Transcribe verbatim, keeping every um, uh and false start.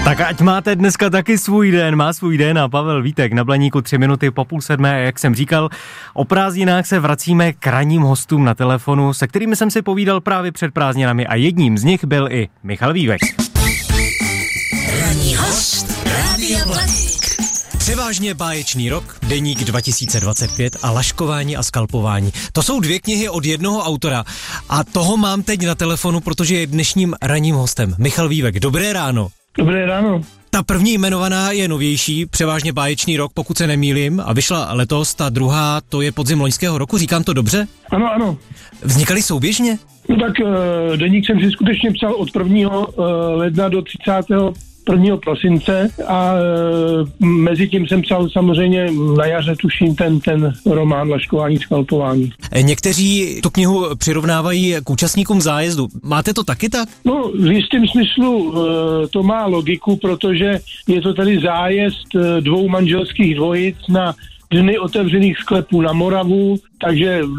Tak ať máte dneska taky svůj den, má svůj den a Pavel Vítek na Blaníku tři minuty po půl sedmé, jak jsem říkal, o prázdninách se vracíme k ranním hostům na telefonu, se kterými jsem si povídal právě před prázdninami a jedním z nich byl i Michal Vívek. Ranní host Rádia Blaník. Převážně báječný rok, Deník dva tisíce dvacet pět a Laškování a skalpování. To jsou dvě knihy od jednoho autora a toho mám teď na telefonu, protože je dnešním ranním hostem. Michal Vívek, dobré ráno. Dobré ráno. Ta první jmenovaná je novější, Převážně báječný rok, pokud se nemýlím, a vyšla letos, ta druhá, to je podzim loňského roku, říkám to dobře? Ano, ano. Vznikaly souběžně? No tak uh, Deník jsem si skutečně psal od prvního Uh, ledna do třicátého prvního prosince a uh, mezi tím jsem psal samozřejmě na jaře, tuším, ten, ten román Laškování, skalpování. Někteří tu knihu přirovnávají k účastníkům zájezdu. Máte to taky tak? No, v jistém smyslu uh, to má logiku, protože je to tady zájezd uh, dvou manželských dvojic na Dny otevřených sklepů na Moravu, takže